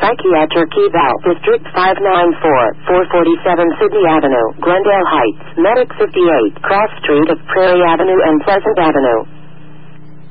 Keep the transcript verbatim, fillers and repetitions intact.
Psychiatric Eval, District five ninety-four, four forty-seven Sydney Avenue, Glendale Heights, Medic fifty-eight, Cross Street of Prairie Avenue and Pleasant Avenue.